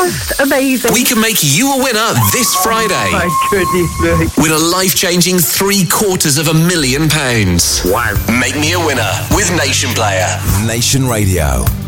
just amazing. We can make you a winner this Friday. My goodness me. With a life-changing £750,000. Wow. Make me a winner with Nation Player. Nation Radio.